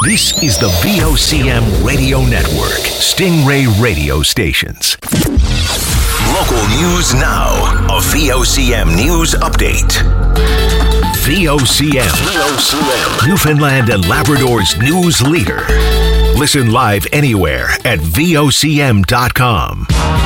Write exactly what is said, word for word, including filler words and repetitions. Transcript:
This is the V O C M Radio Network, Stingray Radio Stations. Local news now. A V O C M news update. V O C M. V O C M. Newfoundland and Labrador's news leader. Listen live anywhere at V O C M dot com.